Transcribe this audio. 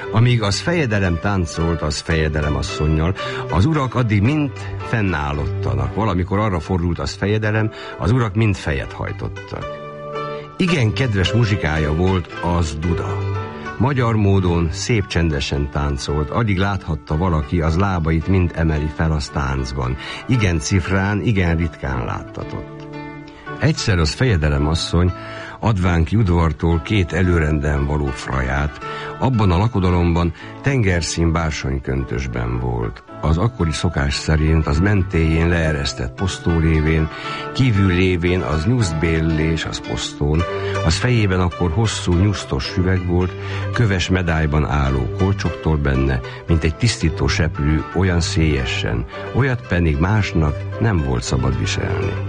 Amíg az fejedelem táncolt, az fejedelem asszonnyal, az urak addig mind fennállottanak. Valamikor arra fordult az fejedelem, az urak mind fejet hajtottak. Igen kedves muzsikája volt az duda. Magyar módon szép csendesen táncolt, addig láthatta valaki, az lábait mind emeli fel a táncban. Igen cifrán, igen ritkán láttatott. Egyszer az fejedelem asszony adván ki udvartól 2 előrenden való fraját, abban a lakodalomban tengerszín bársonyköntösben volt. Az akkori szokás szerint az mentéjén leeresztett posztó lévén, kívül lévén az nyusztbéllés az posztón, az fejében akkor hosszú nyusztos üveg volt, köves medályban álló kolcsoktól benne, mint egy tisztító seprű, olyan szélyesen, olyat pedig másnak nem volt szabad viselni.